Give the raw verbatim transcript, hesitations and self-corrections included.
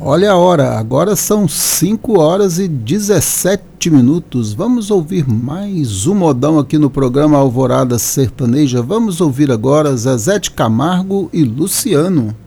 Olha a hora, agora são cinco horas e dezessete minutos. Vamos ouvir mais um modão aqui no programa Alvorada Sertaneja. Vamos ouvir agora Zezé de Camargo e Luciano.